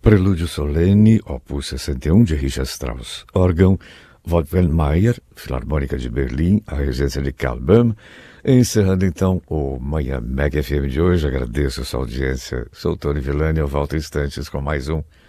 Prelúdio Solene, opus 61 de Richard Strauss. Órgão, Wolfgang Mayer, Filarmônica de Berlim, a regência de Karl Böhm. Encerrando então o Manhã Mega FM de hoje, agradeço a sua audiência. Sou Tony Villani, eu volto em instantes com mais um